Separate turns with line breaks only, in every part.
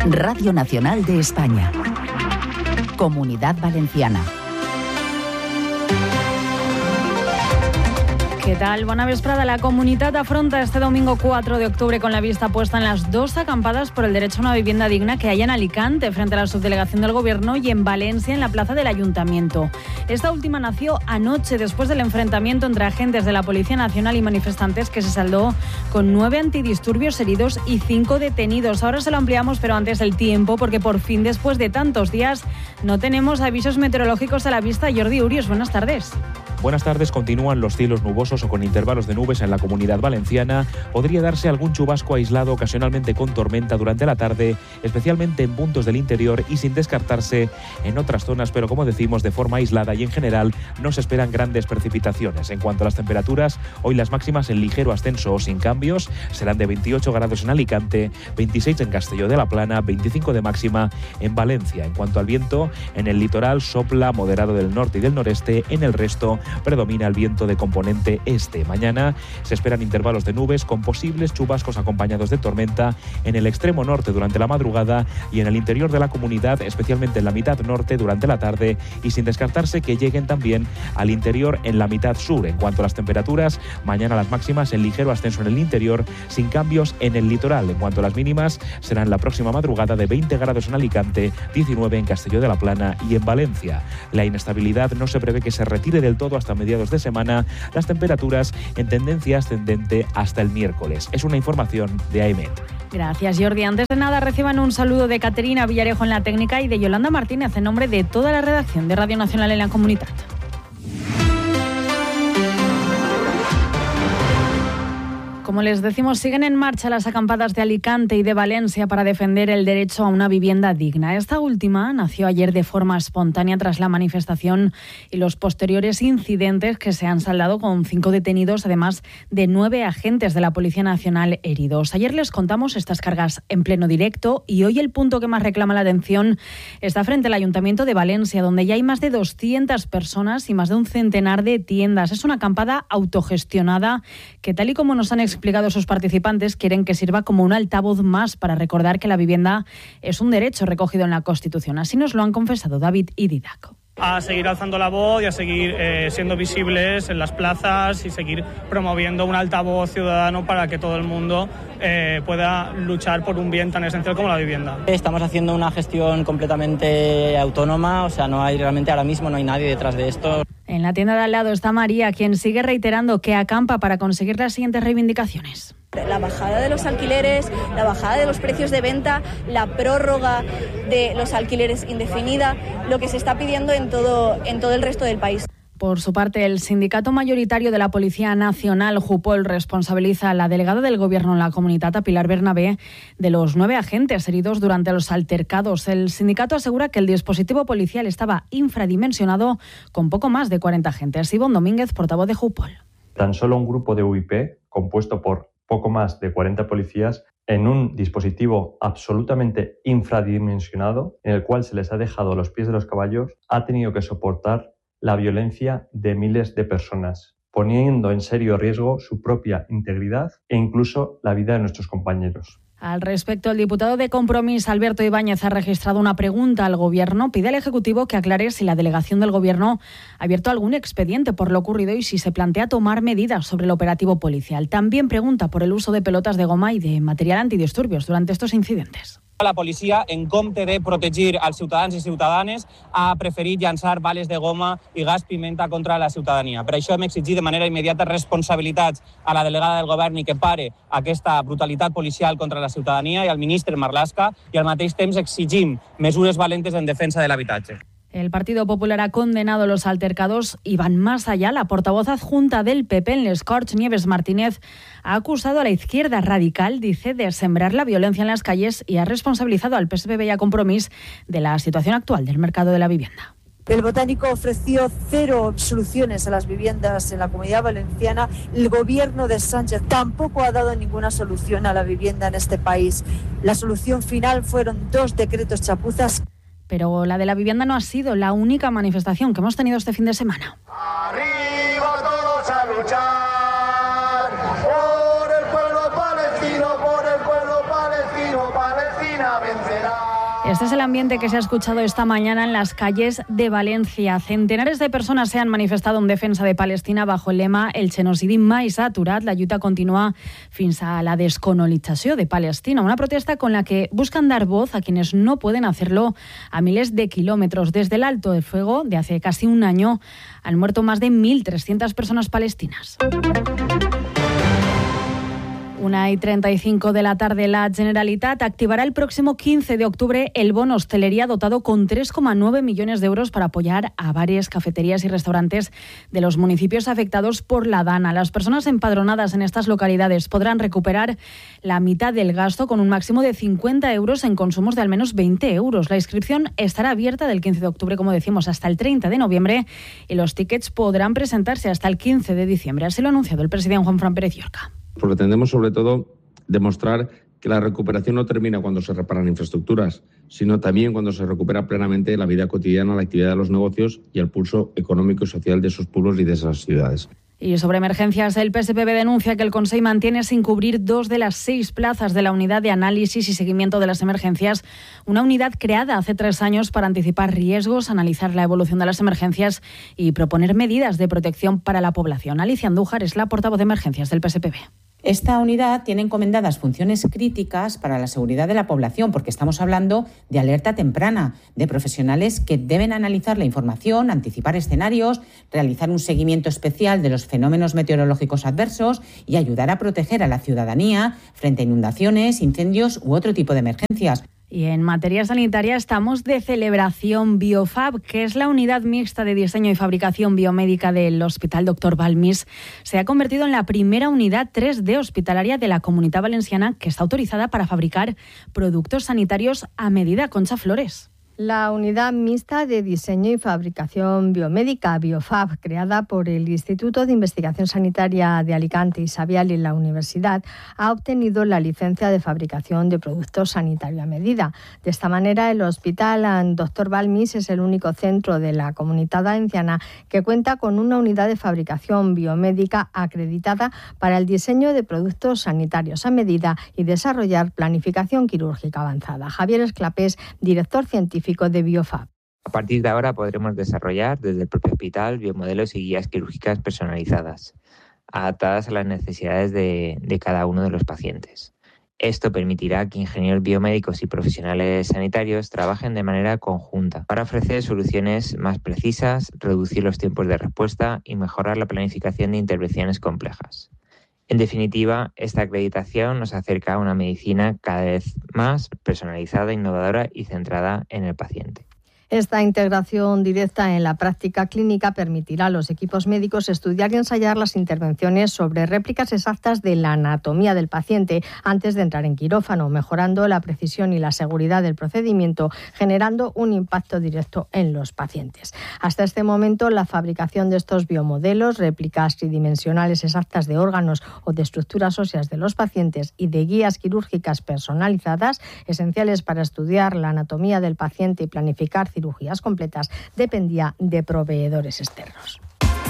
Radio Nacional de España. Comunidad Valenciana.
¿Qué tal? Bona vesprada. La Comunitat afronta este domingo 4 de octubre con la vista puesta en las 2 acampadas por el derecho a una vivienda digna que hay en Alicante, frente a la subdelegación del Gobierno, y en Valencia, en la plaza del Ayuntamiento. Esta última nació anoche, después del enfrentamiento entre agentes de la Policía Nacional y manifestantes, que se saldó con 9 antidisturbios heridos y 5 detenidos. Ahora se lo ampliamos, pero antes el tiempo, porque por fin, después de tantos días, no tenemos avisos meteorológicos a la vista. Jordi Urios, buenas tardes.
Buenas tardes. Continúan los cielos nubosos o con intervalos de nubes en la Comunidad Valenciana. Podría darse algún chubasco aislado, ocasionalmente con tormenta durante la tarde, especialmente en puntos del interior y sin descartarse en otras zonas, pero como decimos, de forma aislada, y en general no se esperan grandes precipitaciones. En cuanto a las temperaturas, hoy las máximas en ligero ascenso o sin cambios serán de 28 grados en Alicante, 26 en Castelló de la Plana, 25 de máxima en Valencia. En cuanto al viento, en el litoral sopla moderado del norte y del noreste, en el resto predomina el viento de componente este. Mañana se esperan intervalos de nubes con posibles chubascos acompañados de tormenta en el extremo norte durante la madrugada y en el interior de la comunidad, especialmente en la mitad norte durante la tarde, y sin descartarse que lleguen también al interior en la mitad sur. En cuanto a las temperaturas, mañana las máximas en ligero ascenso en el interior, sin cambios en el litoral. En cuanto a las mínimas, serán la próxima madrugada de 20 grados en Alicante, 19 en Castelló de la Plana y en Valencia. La inestabilidad no se prevé que se retire del todo hasta mediados de semana, las temperaturas en tendencia ascendente hasta el miércoles. Es una información de AEMET.
Gracias, Jordi. Antes de nada, reciban un saludo de Caterina Villarejo en la técnica y de Yolanda Martínez en nombre de toda la redacción de Radio Nacional en la Comunitat. Como les decimos, siguen en marcha las acampadas de Alicante y de Valencia para defender el derecho a una vivienda digna. Esta última nació ayer de forma espontánea tras la manifestación y los posteriores incidentes que se han saldado con 5 detenidos, además de 9 agentes de la Policía Nacional heridos. Ayer les contamos estas cargas en pleno directo y hoy el punto que más reclama la atención está frente al Ayuntamiento de Valencia, donde ya hay más de 200 personas y más de un centenar de tiendas. Es una acampada autogestionada que, tal y como nos han explicado sus participantes, quieren que sirva como un altavoz más para recordar que la vivienda es un derecho recogido en la Constitución. Así nos lo han confesado David y Didac.
A seguir alzando la voz y a seguir siendo visibles en las plazas y seguir promoviendo un altavoz ciudadano para que todo el mundo pueda luchar por un bien tan esencial como la vivienda.
Estamos haciendo una gestión completamente autónoma, o sea, no hay realmente ahora mismo no hay nadie detrás de esto.
En la tienda de al lado está María, quien sigue reiterando que acampa para conseguir las siguientes reivindicaciones.
La bajada de los alquileres, la bajada de los precios de venta, la prórroga de los alquileres indefinida, lo que se está pidiendo en todo el resto del país.
Por su parte, el sindicato mayoritario de la Policía Nacional, Jupol, responsabiliza a la delegada del Gobierno en la Comunitat, a Pilar Bernabé, de los 9 agentes heridos durante los altercados. El sindicato asegura que el dispositivo policial estaba infradimensionado, con poco más de 40 agentes. Ivonne Domínguez, portavoz de Jupol.
Tan solo un grupo de UIP, compuesto por poco más de 40 policías, en un dispositivo absolutamente infradimensionado, en el cual se les ha dejado a los pies de los caballos, ha tenido que soportar la violencia de miles de personas, poniendo en serio riesgo su propia integridad e incluso la vida de nuestros compañeros.
Al respecto, el diputado de Compromís, Alberto Ibáñez, ha registrado una pregunta al Gobierno. Pide al Ejecutivo que aclare si la delegación del Gobierno ha abierto algún expediente por lo ocurrido y si se plantea tomar medidas sobre el operativo policial. También pregunta por el uso de pelotas de goma y de material antidisturbios durante estos incidentes.
La policia, en compte de protegir als ciutadans i ciutadanes, ha preferit llançar bales de goma i gas pimenta contra la ciutadania. Per això hem exigit de manera immediata responsabilitats a la delegada del govern i que pare aquesta brutalitat policial contra la ciutadania i al ministre Marlaska, i al mateix temps exigim mesures valentes en defensa de l'habitatge.
El Partido Popular ha condenado los altercados y van más allá. La portavoz adjunta del PP en Les Corts, Nieves Martínez, ha acusado a la izquierda radical, dice, de sembrar la violencia en las calles y ha responsabilizado al PSPB y a Compromís de la situación actual del mercado de la vivienda.
El Botánico ofreció 0 soluciones a las viviendas en la Comunidad Valenciana. El gobierno de Sánchez tampoco ha dado ninguna solución a la vivienda en este país. La solución final fueron 2 decretos chapuzas.
Pero la de la vivienda no ha sido la única manifestación que hemos tenido este fin de semana.
¡Arriba todos a luchar! Por el pueblo palestino, Palestina Palestina vencerá.
Este es el ambiente que se ha escuchado esta mañana en las calles de Valencia. Centenares de personas se han manifestado en defensa de Palestina bajo el lema «El genocidi mai s'ha aturat». La lluita continúa fins a la descolonització de Palestina. Una protesta con la que buscan dar voz a quienes no pueden hacerlo a miles de kilómetros. Desde el alto del fuego de hace casi un año han muerto más de 1.300 personas palestinas. 1:35 de la tarde, la Generalitat activará el próximo 15 de octubre el bono hostelería dotado con 3,9 millones de euros para apoyar a bares, cafeterías y restaurantes de los municipios afectados por la Dana. Las personas empadronadas en estas localidades podrán recuperar la mitad del gasto con un máximo de 50 euros en consumos de al menos 20 euros. La inscripción estará abierta del 15 de octubre, como decimos, hasta el 30 de noviembre y los tickets podrán presentarse hasta el 15 de diciembre. Así lo ha anunciado el presidente Juanfran Pérez Llorca.
Pretendemos, sobre todo, demostrar que la recuperación no termina cuando se reparan infraestructuras, sino también cuando se recupera plenamente la vida cotidiana, la actividad de los negocios y el pulso económico y social de esos pueblos y de esas ciudades.
Y sobre emergencias, el PSPB denuncia que el Consell mantiene sin cubrir 2 de las 6 plazas de la unidad de análisis y seguimiento de las emergencias, una unidad creada hace 3 años para anticipar riesgos, analizar la evolución de las emergencias y proponer medidas de protección para la población. Alicia Andújar es la portavoz de emergencias del PSPB.
Esta unidad tiene encomendadas funciones críticas para la seguridad de la población, porque estamos hablando de alerta temprana, de profesionales que deben analizar la información, anticipar escenarios, realizar un seguimiento especial de los fenómenos meteorológicos adversos y ayudar a proteger a la ciudadanía frente a inundaciones, incendios u otro tipo de emergencias.
Y en materia sanitaria estamos de celebración. Biofab, que es la unidad mixta de diseño y fabricación biomédica del Hospital Dr. Balmis, se ha convertido en la primera unidad 3D hospitalaria de la Comunitat Valenciana que está autorizada para fabricar productos sanitarios a medida. Concha Flores.
La unidad mixta de diseño y fabricación biomédica, Biofab, creada por el Instituto de Investigación Sanitaria de Alicante y Savial y la Universidad, ha obtenido la licencia de fabricación de productos sanitarios a medida. De esta manera, el Hospital Dr. Balmis es el único centro de la Comunitat Valenciana que cuenta con una unidad de fabricación biomédica acreditada para el diseño de productos sanitarios a medida y desarrollar planificación quirúrgica avanzada. Javier Esclapés, director científico de Biofab.
A partir de ahora podremos desarrollar desde el propio hospital biomodelos y guías quirúrgicas personalizadas, adaptadas a las necesidades de cada uno de los pacientes. Esto permitirá que ingenieros biomédicos y profesionales sanitarios trabajen de manera conjunta para ofrecer soluciones más precisas, reducir los tiempos de respuesta y mejorar la planificación de intervenciones complejas. En definitiva, esta acreditación nos acerca a una medicina cada vez más personalizada, innovadora y centrada en el paciente.
Esta integración directa en la práctica clínica permitirá a los equipos médicos estudiar y ensayar las intervenciones sobre réplicas exactas de la anatomía del paciente antes de entrar en quirófano, mejorando la precisión y la seguridad del procedimiento, generando un impacto directo en los pacientes. Hasta este momento, la fabricación de estos biomodelos, réplicas tridimensionales exactas de órganos o de estructuras óseas de los pacientes y de guías quirúrgicas personalizadas, esenciales para estudiar la anatomía del paciente y planificar cirugías completas, dependía de proveedores externos.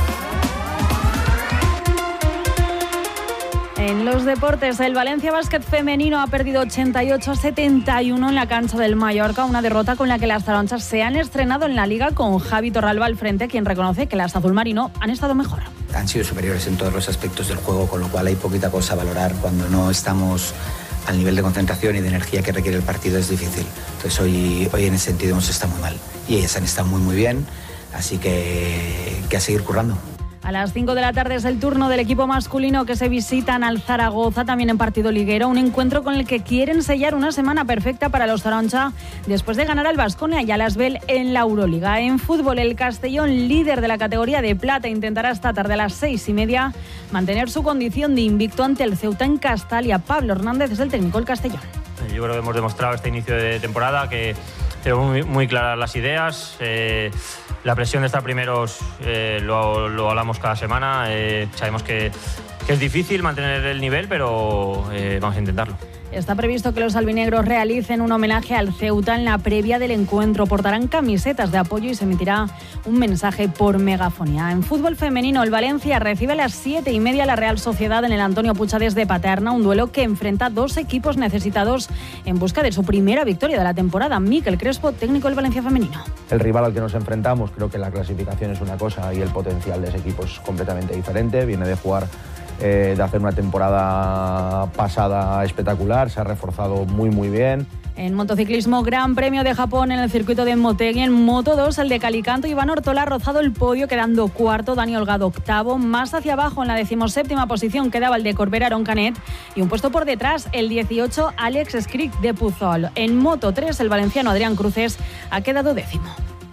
En los deportes, el Valencia Básquet femenino ha perdido 88-71 en la cancha del Mallorca, una derrota con la que las taronchas se han estrenado en la Liga con Javi Torralba al frente, quien reconoce que las azulmarino han estado mejor.
Han sido superiores en todos los aspectos del juego, con lo cual hay poquita cosa a valorar. Cuando no estamos al nivel de concentración y de energía que requiere el partido es difícil. Entonces hoy en ese sentido hemos estado muy mal y ellas han estado muy bien, así que a seguir currando.
A las 5 de la tarde es el turno del equipo masculino que se visitan al Zaragoza, también en partido liguero, un encuentro con el que quieren sellar una semana perfecta para los taroncha después de ganar al Baskonia y al Asbel en la Euroliga. En fútbol, el Castellón, líder de la categoría de plata, intentará esta tarde a las 6:30 mantener su condición de invicto ante el Ceuta en Castalia. Pablo Hernández es el técnico del Castellón.
Yo creo que hemos demostrado este inicio de temporada que tenemos muy claras las ideas. La presión de estar primeros lo hablamos cada semana. Sabemos que es difícil mantener el nivel, pero vamos a intentarlo.
Está previsto que los albinegros realicen un homenaje al Ceuta en la previa del encuentro. Portarán camisetas de apoyo y se emitirá un mensaje por megafonía. En fútbol femenino, el Valencia recibe a las 7:30 la Real Sociedad en el Antonio Puigdemont de Paterna, un duelo que enfrenta dos equipos necesitados en busca de su primera victoria de la temporada. Mikel Crespo, técnico del Valencia femenino.
El rival al que nos enfrentamos, creo que la clasificación es una cosa y el potencial de ese equipo es completamente diferente. Viene de jugar, de hacer una temporada pasada espectacular, se ha reforzado muy bien.
En motociclismo, Gran Premio de Japón en el circuito de Motegi. En Moto 2, el de Calicanto, Iván Ortola ha rozado el podio, quedando cuarto, Dani Holgado octavo. Más hacia abajo, en la 17ª posición, quedaba el de Corbera Aron Canet. Y un puesto por detrás, el 18, Alex Skrick de Puzol. En Moto 3, el valenciano Adrián Cruces ha quedado 10º.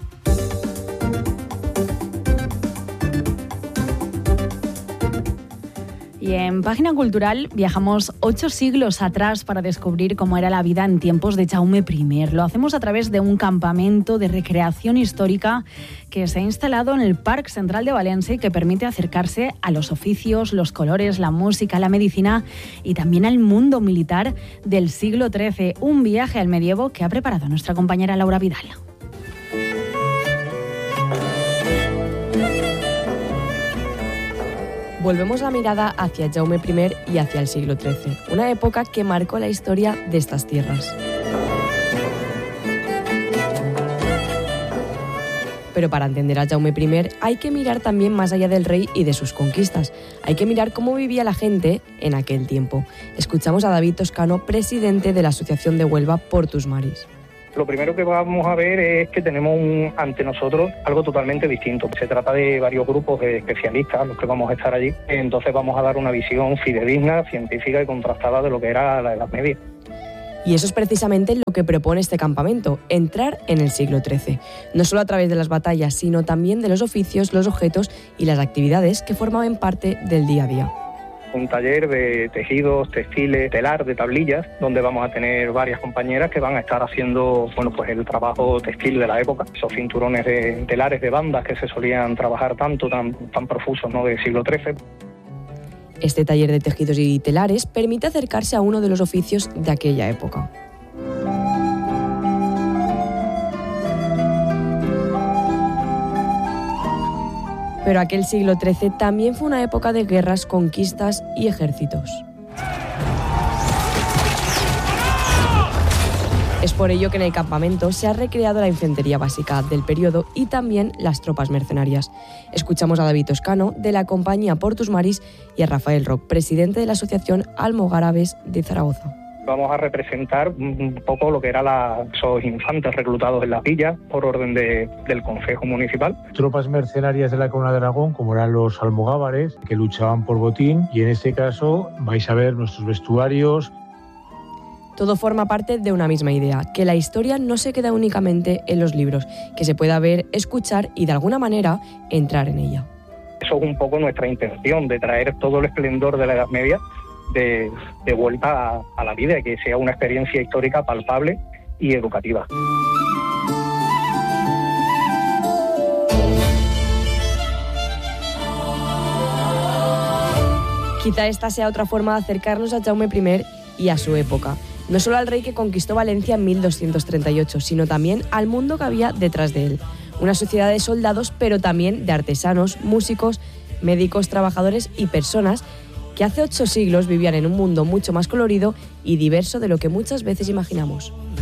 Y en Página Cultural viajamos 8 siglos atrás para descubrir cómo era la vida en tiempos de Jaume I. Lo hacemos a través de un campamento de recreación histórica que se ha instalado en el Parc Central de Valencia y que permite acercarse a los oficios, los colores, la música, la medicina y también al mundo militar del siglo XIII. Un viaje al medievo que ha preparado nuestra compañera Laura Vidal.
Volvemos la mirada hacia Jaume I y hacia el siglo XIII, una época que marcó la historia de estas tierras. Pero para entender a Jaume I hay que mirar también más allá del rey y de sus conquistas. Hay que mirar cómo vivía la gente en aquel tiempo. Escuchamos a David Toscano, presidente de la Asociación de Huelva Portus Maris.
Lo primero que vamos a ver es que tenemos ante nosotros algo totalmente distinto. Se trata de varios grupos de especialistas los que vamos a estar allí. Entonces vamos a dar una visión fidedigna, científica y contrastada de lo que era la Edad Media.
Y eso es precisamente lo que propone este campamento, entrar en el siglo XIII. No solo a través de las batallas, sino también de los oficios, los objetos y las actividades que formaban parte del día a día.
Un taller de tejidos, textiles, telar, de tablillas, donde vamos a tener varias compañeras que van a estar haciendo pues el trabajo textil de la época, esos cinturones de telares de bandas que se solían trabajar tan profusos, ¿no?, del siglo XIII.
Este taller de tejidos y telares permite acercarse a uno de los oficios de aquella época. Pero aquel siglo XIII también fue una época de guerras, conquistas y ejércitos. Es por ello que en el campamento se ha recreado la infantería básica del periodo y también las tropas mercenarias. Escuchamos a David Toscano, de la compañía Portus Maris, y a Rafael Roc, presidente de la Asociación Almogárabes de Zaragoza.
Vamos a representar un poco lo que eran esos infantes reclutados en las villas por orden del Concejo Municipal.
Tropas mercenarias de la Corona de Aragón, como eran los almogávares, que luchaban por botín, y en este caso vais a ver nuestros vestuarios.
Todo forma parte de una misma idea, que la historia no se queda únicamente en los libros, que se pueda ver, escuchar y de alguna manera entrar en ella.
Eso es un poco nuestra intención, de traer todo el esplendor de la Edad Media de vuelta a la vida, que sea una experiencia histórica palpable y educativa.
Quizá esta sea otra forma de acercarnos a Jaume I y a su época. No solo al rey que conquistó Valencia en 1238, sino también al mundo que había detrás de él. Una sociedad de soldados, pero también de artesanos, músicos, médicos, trabajadores y personas que hace 8 siglos vivían en un mundo mucho más colorido y diverso de lo que muchas veces imaginamos.